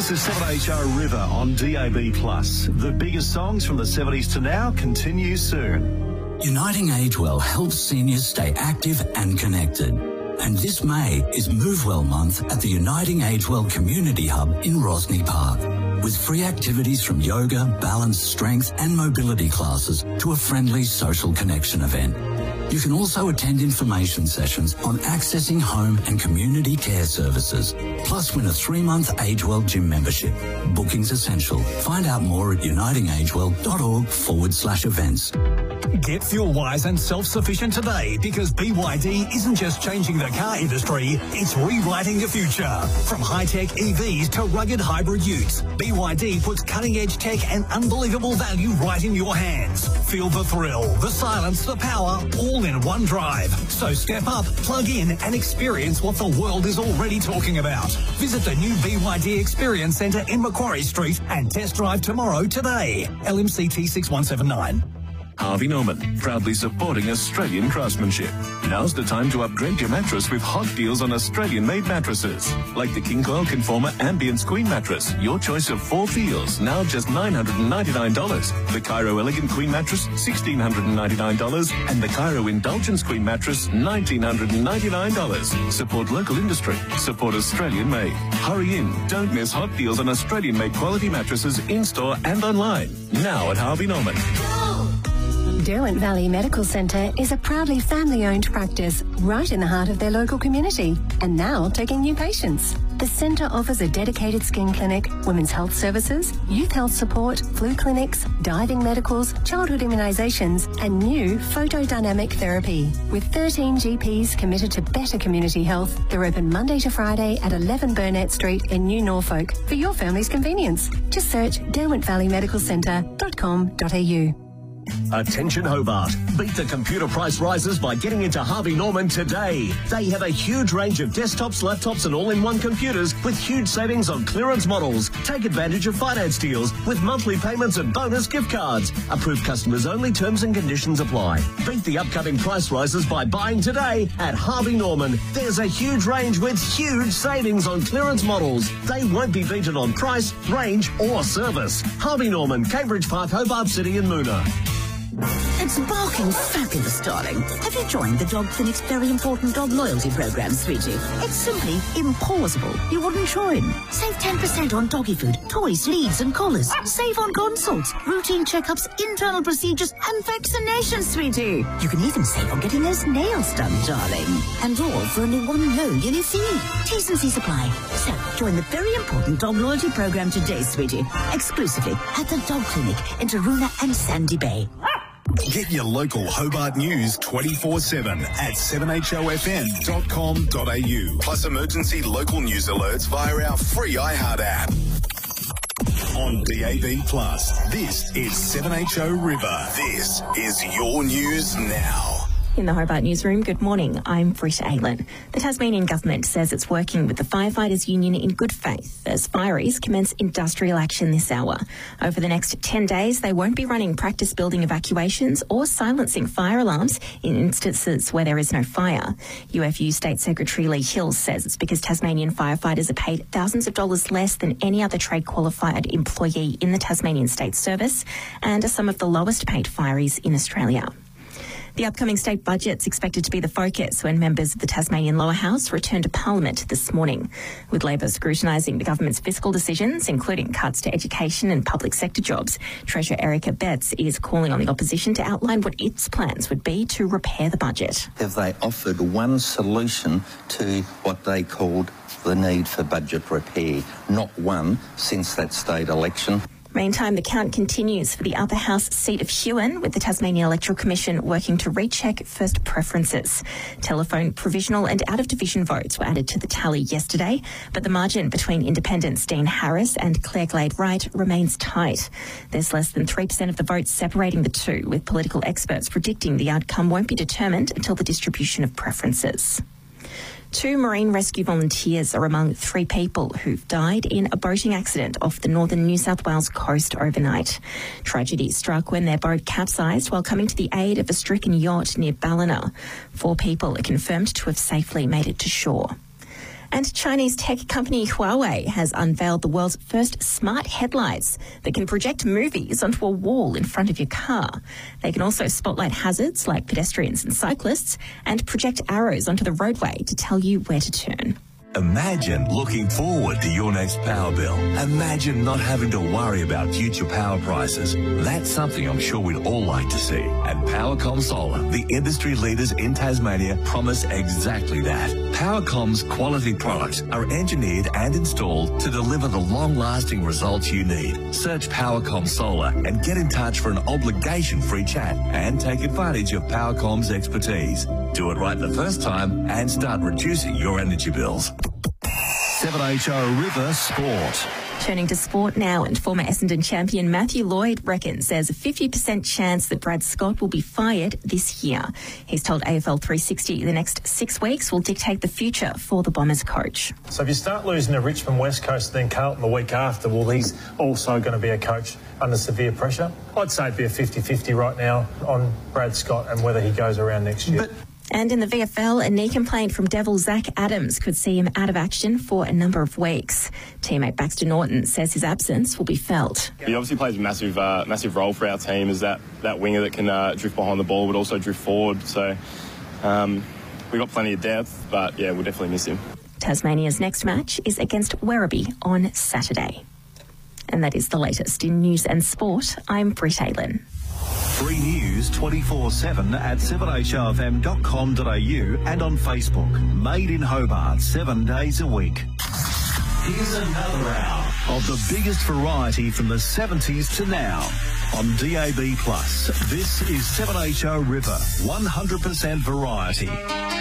This is 7HR River on DAB+. The biggest songs from the 70s to now continue soon. Uniting Agewell helps seniors stay active and connected. And this May is Move Well Month at the Uniting Agewell Community Hub in Rosny Park, with free activities from yoga, balance, strength and mobility classes to a friendly social connection event. You can also attend information sessions on accessing home and community care services, plus win a 3-month Agewell gym membership. Booking's essential. Find out more at unitingagewell.org/events. Get fuel-wise and self-sufficient today, because BYD isn't just changing the car industry, it's rewriting the future. From high-tech EVs to rugged hybrid utes, BYD puts cutting-edge tech and unbelievable value right in your hands. Feel the thrill, the silence, the power, all in one drive. So step up, plug in and experience what the world is already talking about. Visit the new BYD Experience Centre in Macquarie Street and test drive tomorrow today. LMCT 6179. Harvey Norman, proudly supporting Australian craftsmanship. Now's the time to upgrade your mattress with hot deals on Australian-made mattresses. Like the King Coil Conformer Ambience Queen mattress, your choice of 4 feels, now just $999. The Cairo Elegant Queen mattress, $1,699. And the Cairo Indulgence Queen mattress, $1,999. Support local industry. Support Australian-made. Hurry in. Don't miss hot deals on Australian-made quality mattresses in-store and online. Now at Harvey Norman. Derwent Valley Medical Centre is a proudly family-owned practice right in the heart of their local community, and now taking new patients. The centre offers a dedicated skin clinic, women's health services, youth health support, flu clinics, diving medicals, childhood immunisations and new photodynamic therapy. With 13 GPs committed to better community health, they're open Monday to Friday at 11 Burnett Street in New Norfolk for your family's convenience. Just search derwentvalleyMedicalCentre.com.au. Attention Hobart. Beat the computer price rises by getting into Harvey Norman today. They have a huge range of desktops, laptops and all-in-one computers with huge savings on clearance models. Take advantage of finance deals with monthly payments and bonus gift cards. Approved customers only. Terms and conditions apply. Beat the upcoming price rises by buying today at Harvey Norman. There's a huge range with huge savings on clearance models. They won't be beaten on price, range or service. Harvey Norman, Cambridge Park, Hobart City and Moona. It's barking fabulous, darling. Have you joined the Dog Clinic's very important dog loyalty program, sweetie? It's simply implausible you wouldn't join. Save 10% on doggy food, toys, leads and collars. Save on consults, routine checkups, internal procedures and vaccinations, sweetie. You can even save on getting those nails done, darling. And all for only one low yearly fee. T's and C's apply. So, join the very important dog loyalty program today, sweetie. Exclusively at the Dog Clinic in Taroona and Sandy Bay. Get your local Hobart news 24/7 at 7HOFM.com.au. Plus emergency local news alerts via our free iHeart app. On DAB+, this is 7HO River. This is your news now. In the Hobart Newsroom, good morning. I'm Britta Aylin. The Tasmanian Government says it's working with the Firefighters Union in good faith as fireys commence industrial action this hour. Over the next 10 days, they won't be running practice building evacuations or silencing fire alarms in instances where there is no fire. UFU State Secretary Lee Hills says it's because Tasmanian firefighters are paid thousands of dollars less than any other trade-qualified employee in the Tasmanian State Service and are some of the lowest paid fireys in Australia. The upcoming state budget's expected to be the focus when members of the Tasmanian Lower House return to Parliament this morning, with Labor scrutinising the government's fiscal decisions, including cuts to education and public sector jobs. Treasurer Erica Betts is calling on the opposition to outline what its plans would be to repair the budget. Have they offered one solution to what they called the need for budget repair? Not one since that state election. Meantime, the count continues for the upper house seat of Huon, with the Tasmanian Electoral Commission working to recheck first preferences. Telephone provisional and out-of-division votes were added to the tally yesterday, but the margin between independents Dean Harris and Claire Glade-Wright remains tight. There's less than 3% of the votes separating the two, with political experts predicting the outcome won't be determined until the distribution of preferences. 2 marine rescue volunteers are among 3 people who've died in a boating accident off the northern New South Wales coast overnight. Tragedy struck when their boat capsized while coming to the aid of a stricken yacht near Ballina. 4 people are confirmed to have safely made it to shore. And Chinese tech company Huawei has unveiled the world's first smart headlights that can project movies onto a wall in front of your car. They can also spotlight hazards like pedestrians and cyclists and project arrows onto the roadway to tell you where to turn. Imagine looking forward to your next power bill. Imagine not having to worry about future power prices. That's something I'm sure we'd all like to see. And Powercom Solar, the industry leaders in Tasmania, promise exactly that. Powercom's quality products are engineered and installed to deliver the long-lasting results you need. Search Powercom Solar and get in touch for an obligation-free chat and take advantage of Powercom's expertise. Do it right the first time and start reducing your energy bills. 7HO River Sport. Turning to sport now, and former Essendon champion Matthew Lloyd reckons there's a 50% chance that Brad Scott will be fired this year. He's told AFL 360 the next 6 weeks will dictate the future for the Bombers coach. So if you start losing to Richmond, West Coast, then Carlton the week after, well, he's also going to be a coach under severe pressure. I'd say it'd be a 50-50 right now on Brad Scott and whether he goes around next year. And in the VFL, a knee complaint from Devil Zach Adams could see him out of action for a number of weeks. Teammate Baxter Norton says his absence will be felt. He obviously plays a massive role for our team as that winger that can drift behind the ball but also drift forward. So we've got plenty of depth, but yeah, we'll definitely miss him. Tasmania's next match is against Werribee on Saturday. And that is the latest in news and sport. I'm Britt Aylin. Free news 24/7 at 7HOFM.com.au and on Facebook. Made in Hobart 7 days a week. Here's another hour of the biggest variety from the 70s to now. On DAB+, this is 7HO River, 100% variety.